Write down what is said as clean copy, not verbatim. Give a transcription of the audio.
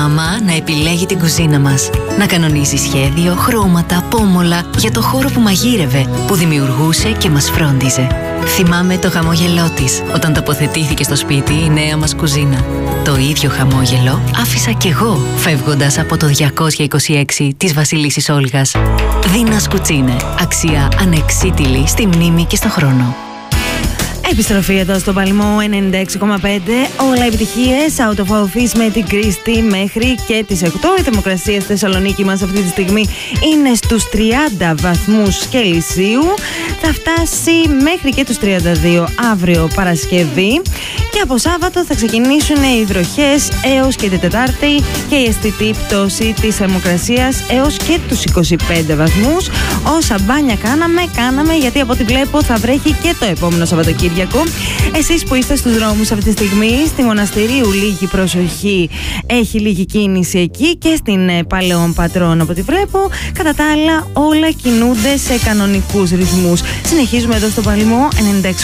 μαμά να επιλέγει την κουζίνα μας. Να κανονίζει σχέδιο, χρώματα, πόμολα για το χώρο που μαγείρευε, που δημιουργούσε και μας φρόντιζε. Θυμάμαι το χαμόγελό της όταν τοποθετήθηκε στο σπίτι η νέα μας κουζίνα. Το ίδιο χαμόγελο άφησα κι εγώ φεύγοντας από το 226 της Βασιλίσσης Όλγας. Δίνας Κουτσίνε. Αξία ανεξίτηλη στη μνήμη και στο χρόνο. Επιστροφή εδώ στο Παλμό 96,5. Όλα επιτυχίες out of office με την Κρίστη μέχρι και τις 8. Η θερμοκρασία στη Θεσσαλονίκη μας αυτή τη στιγμή είναι στους 30 βαθμούς Κελσίου. Θα φτάσει μέχρι και τους 32 αύριο Παρασκευή. Και από Σάββατο θα ξεκινήσουν οι βροχές έως και την Τετάρτη και η αισθητή πτώση της θερμοκρασίας έως και τους 25 βαθμούς. Όσα μπάνια κάναμε γιατί από ό,τι βλέπω θα βρέχει και το επόμενο Σαββατοκύριακο. Εσείς που είστε στους δρόμους αυτή τη στιγμή, στη Μοναστηρίου λίγη προσοχή, έχει λίγη κίνηση εκεί και στην Παλαιών Πατρών από ό,τι βλέπω. Κατά τα άλλα όλα κινούνται σε κανονικούς ρυθμούς. Συνεχίζουμε εδώ στο Παλμό 96,5.